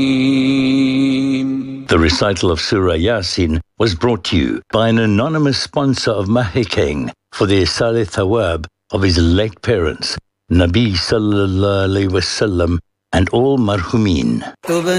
The recital of Surah Yasin was brought to you by an anonymous sponsor of Mahikeng for the Isale Thawab of his late parents, Nabi Sallallahu Alaihi Wasallam, and all marhumin.